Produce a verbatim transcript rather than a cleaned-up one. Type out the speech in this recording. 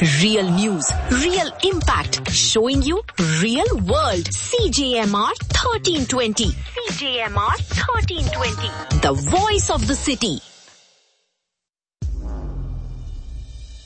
Real news, real impact, showing you real world. C J M R thirteen twenty. C J M R thirteen twenty. The voice of the city.